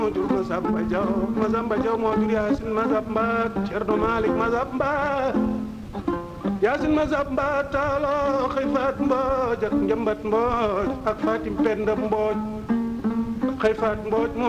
jur Masamba Jaw moo jur Yaasin Masamba Cerno Malik Masamba Yaasin Masamba taalo xëy faat mbooj ak njambat mbooj ak Fatim Penda Mbooj xëy faat mbooj